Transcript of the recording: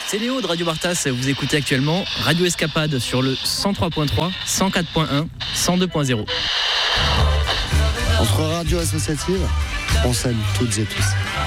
C'est Léo de Radio Bartas, vous écoutez actuellement Radio Escapade sur le 103.3, 104.1, 102.0. Entre radios associatives, on s'aime toutes et tous.